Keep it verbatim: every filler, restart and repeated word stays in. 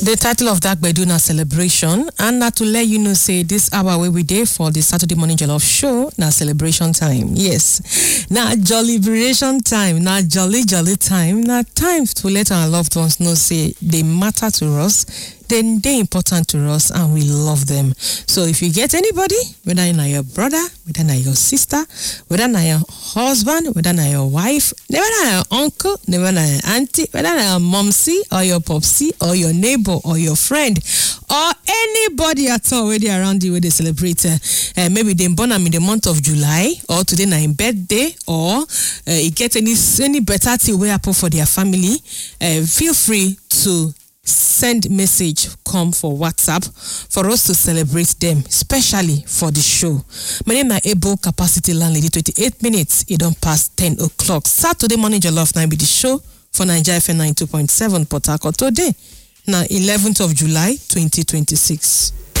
The title of that Gbedu na celebration, and na to let you know say this hour where we dey for the Saturday morning jollof show na celebration time. Yes, na jolly liberation time, na jolly jolly time, na time to let our loved ones know say they matter to us. Then they important to us and we love them. So if you get anybody, whether na your brother, whether na your sister, whether na your husband, whether na your wife, whether na your uncle, whether na your auntie, whether na your momsy or your popsy or your neighbor or your friend or anybody at all where they around you where they celebrate, uh, uh, maybe they born them in the month of July or today na in birthday or uh, you get any any better thing way happen for their family, uh, feel free to send message come for WhatsApp for us to celebrate them, especially for the show. My name is Able Capacity Landlady. twenty-eight minutes, it don't pass ten o'clock. Saturday morning jollof night be the show for Nigeria F M ninety-two point seven Port Harcourt today. Now eleventh of July twenty twenty-six.